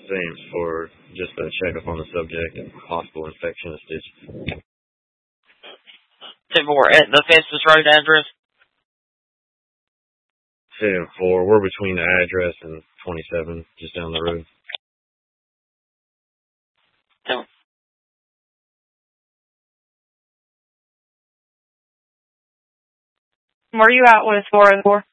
Same for just a checkup on the subject and possible infection of stitches. 10-4 at the Festus Road address. 7-4. We're between the address and 27, just down the road. Where are you at with 404?